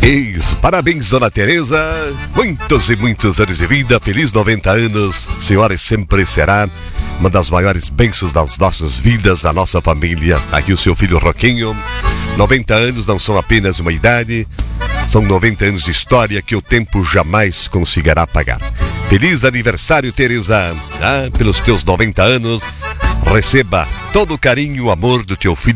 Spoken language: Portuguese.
Parabéns, dona Tereza. Muitos e muitos anos de vida. Feliz 90 anos. Senhora sempre será uma das maiores bênçãos das nossas vidas, da nossa família. Aqui o seu filho Roquinho. 90 anos não são apenas uma idade, são 90 anos de história que o tempo jamais conseguirá apagar. Feliz aniversário, Tereza. Pelos teus 90 anos, receba todo o carinho e o amor do teu filho